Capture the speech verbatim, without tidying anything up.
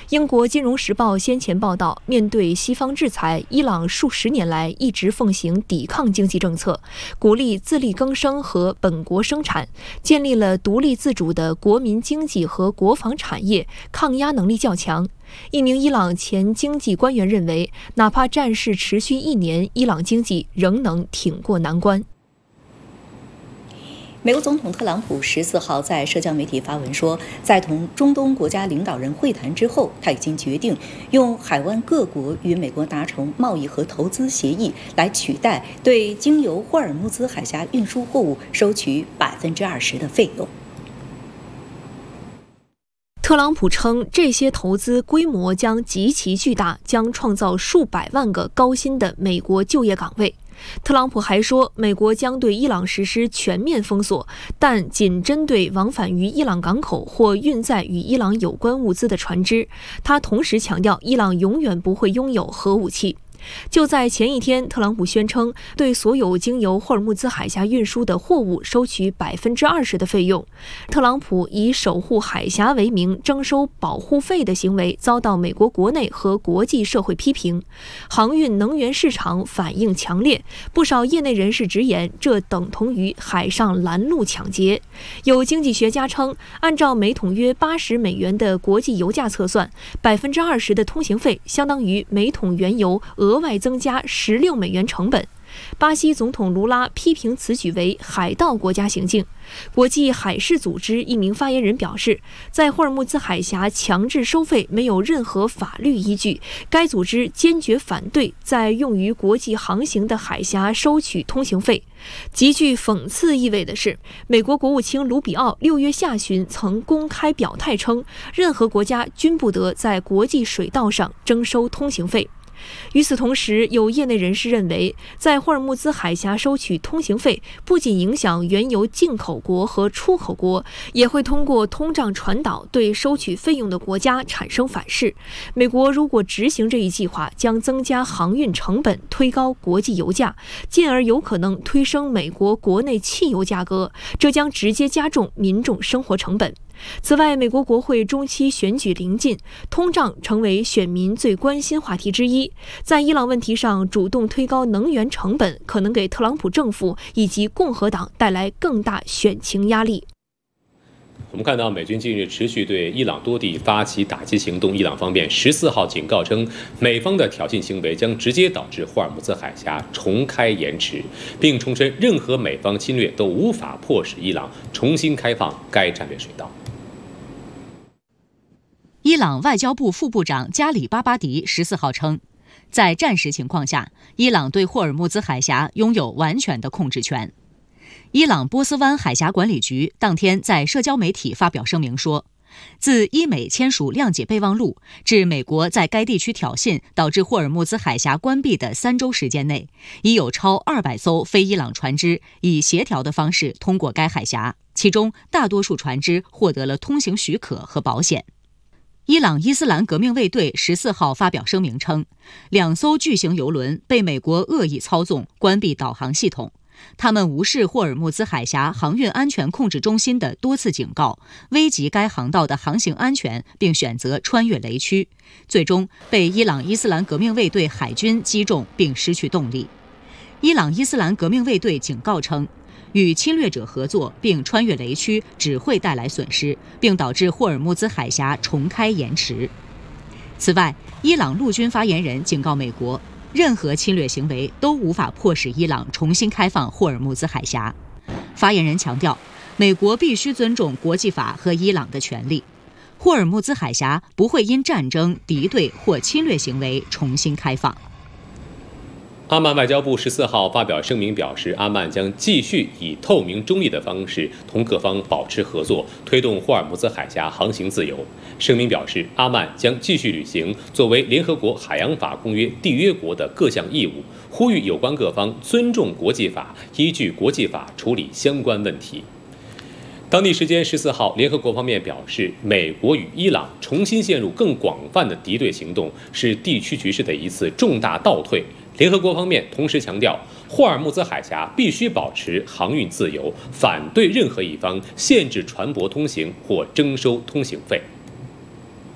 英国《金融时报》先前报道，面对西方制裁，伊朗数十年来一直奉行抵抗经济政策，鼓励自力更生和本国生产，建立了独立自主的国民经济和国防产业，抗压能力较强。一名伊朗前经济官员认为，哪怕战事持续一年，伊朗经济仍能挺过难关。 美国总统特朗普十四号在社交媒体发文说，在同中东国家领导人会谈之后，他已经决定用海湾各国与美国达成贸易和投资协议，来取代对经由霍尔木兹海峡运输货物收取百分之二十的费用。 特朗普称，这些投资规模将极其巨大，将创造数百万个高薪的美国就业岗位。特朗普还说，美国将对伊朗实施全面封锁，但仅针对往返于伊朗港口或运载与伊朗有关物资的船只。他同时强调，伊朗永远不会拥有核武器。就在前一天，特朗普宣称对所有经由霍尔木兹海峡运输的货物收取百分之二十的费用。特朗普以守护海峡为名征收保护费的行为遭到美国国内和国际社会批评，航运能源市场反应强烈。不少业内人士直言，这等同于海上拦路抢劫。有经济学家称，按照每桶约八十美元的国际油价测算，百分之二十的通行费相当于每桶原油额外增加十六美元成本。巴西总统卢拉批评此举为海盗国家行径。国际海事组织一名发言人表示，在霍尔木兹海峡强制收费没有任何法律依据，该组织坚决反对在用于国际航行的海峡收取通行费。极具讽刺意味的是，美国国务卿卢比奥六月下旬曾公开表态称，任何国家均不得在国际水道上征收通行费。与此同时，有业内人士认为，在霍尔木兹海峡收取通行费不仅影响原油进口国和出口国，也会通过通胀传导对收取费用的国家产生反噬。美国如果执行这一计划，将增加航运成本，推高国际油价，进而有可能推升美国国内汽油价格，这将直接加重民众生活成本。此外，美国国会中期选举临近，通胀成为选民最关心话题之一。在伊朗问题上主动推高能源成本，可能给特朗普政府以及共和党带来更大选情压力。 我们看到，美军近日持续对伊朗多地发起打击行动。伊朗方面十四号警告称，美方的挑衅行为将直接导致霍尔木兹海峡重开延迟，并重申任何美方侵略都无法迫使伊朗重新开放该战略水道。 伊朗外交部副部长加里巴巴迪十四号称，在战时情况下，伊朗对霍尔木兹海峡拥有完全的控制权。伊朗波斯湾海峡管理局当天在社交媒体发表声明说，自伊美签署谅解备忘录至美国在该地区挑衅导致霍尔木兹海峡关闭的三周时间内，已有超二百艘非伊朗船只以协调的方式通过该海峡，其中大多数船只获得了通行许可和保险。伊朗伊斯兰革命卫队十四号发表声明称，两艘巨型油轮被美国恶意操纵关闭导航系统，他们无视霍尔木兹海峡航运安全控制中心的多次警告，危及该航道的航行安全，并选择穿越雷区，最终被伊朗伊斯兰革命卫队海军击中并失去动力。伊朗伊斯兰革命卫队警告称，与侵略者合作并穿越雷区只会带来损失，并导致霍尔木兹海峡重开延迟。此外，伊朗陆军发言人警告美国，任何侵略行为都无法迫使伊朗重新开放霍尔木兹海峡。发言人强调，美国必须尊重国际法和伊朗的权利。霍尔木兹海峡不会因战争、敌对或侵略行为重新开放。 阿曼外交部十四号发表声明表示，阿曼将继续以透明中立的方式同各方保持合作，推动霍尔木兹海峡航行自由。声明表示，阿曼将继续履行作为联合国海洋法公约缔约国的各项义务，呼吁有关各方尊重国际法，依据国际法处理相关问题。当地时间十四号，联合国方面表示，美国与伊朗重新陷入更广泛的敌对行动，是地区局势的一次重大倒退。联合国方面同时强调，霍尔木兹海峡必须保持航运自由，反对任何一方限制船舶通行或征收通行费。